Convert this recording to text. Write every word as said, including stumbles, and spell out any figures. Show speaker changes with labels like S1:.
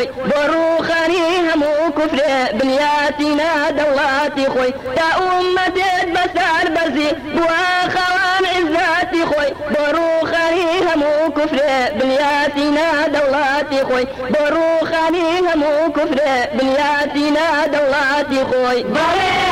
S1: خوي بروخاني همو كفر بنياتنا دولاتي خوي يا أمة بسار برزي بوا خوان عزاتي خوي بروخاني همو كفر بنياتنا دولاتي خوي بروخاني همو كفر بنياتنا دولاتي خوي